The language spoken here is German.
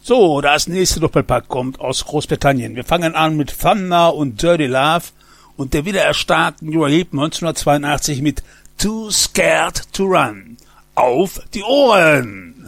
So, das nächste Doppelpack kommt aus Großbritannien. Wir fangen an mit Thunder und Dirty Love und der wieder erstarkten Uriah Heep 1982 mit Too Scared to Run. Auf die Ohren!